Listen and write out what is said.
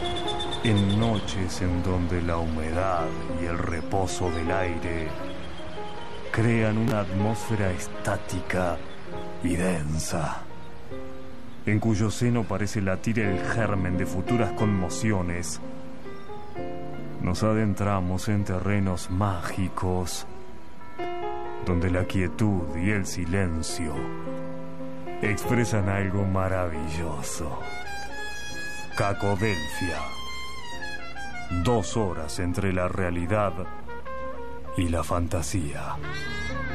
En noches en donde la humedad y el reposo del aire crean una atmósfera estática y densa, en cuyo seno parece latir el germen de futuras conmociones, nos adentramos en terrenos mágicos donde la quietud y el silencio expresan algo maravilloso. Cacodelfia. 2 horas entre la realidad y la fantasía.